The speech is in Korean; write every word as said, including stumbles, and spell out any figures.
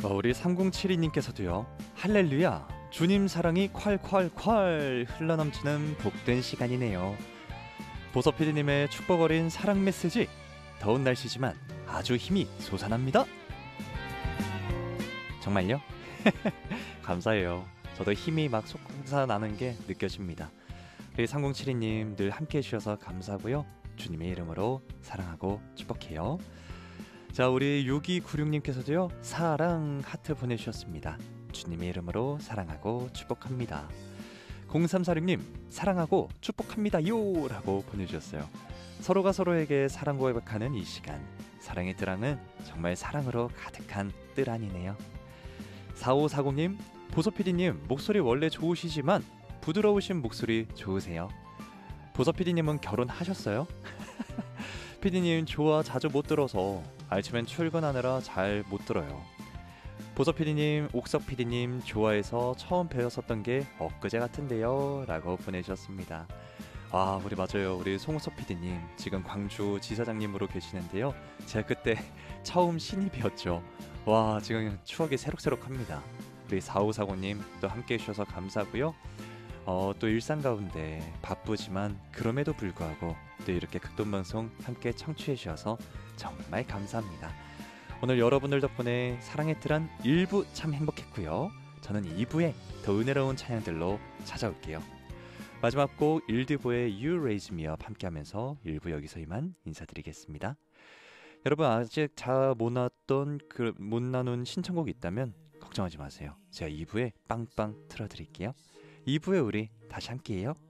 우리 삼공칠이 님께서도요. 할렐루야, 주님 사랑이 콸콸콸 흘러넘치는 복된 시간이네요. 보서피디님의 축복 어린 사랑 메시지, 더운 날씨지만 아주 힘이 솟아납니다. 정말요? 감사해요. 저도 힘이 막 솟아나는 게 느껴집니다. 우리 삼공칠이 님 늘 함께 해주셔서 감사하고요. 주님의 이름으로 사랑하고 축복해요. 자, 우리 육이구육 님께서도요. 사랑 하트 보내주셨습니다. 주님의 이름으로 사랑하고 축복합니다. 공삼사육 님 사랑하고 축복합니다요 라고 보내주셨어요. 서로가 서로에게 사랑 고백하는 이 시간, 사랑의 뜰함은 정말 사랑으로 가득한 뜰 아니네요. 사오사공 님 보소피디님 목소리 원래 좋으시지만 부드러우신 목소리 좋으세요. 보서피디님은 결혼하셨어요? 피디님 좋아 자주 못 들어서 아침엔 출근하느라 잘 못 들어요. 보서피디님, 옥석피디님 좋아해서 처음 배웠었던 게 엊그제 같은데요 라고 보내주셨습니다. 아, 우리 맞아요. 우리 송우석 피디님 지금 광주 지사장님으로 계시는데요. 제가 그때 처음 신입이었죠. 와, 지금 추억이 새록새록합니다. 우리 사오사공 님 또 함께 해주셔서 감사하고요. 어, 또 일상 가운데 바쁘지만 그럼에도 불구하고 또 이렇게 극동방송 함께 청취해 주셔서 정말 감사합니다. 오늘 여러분들 덕분에 사랑의 틀한 일 부 참 행복했고요. 저는 이 부에 더 은혜로운 찬양들로 찾아올게요. 마지막 곡 일드보의 You Raise Me Up 함께하면서 일 부 여기서 이만 인사드리겠습니다. 여러분 아직 다 못 나왔던 그 못 나눈 신청곡 있다면 걱정하지 마세요. 제가 이 부에 빵빵 틀어드릴게요. 이 부에 우리 다시 함께해요.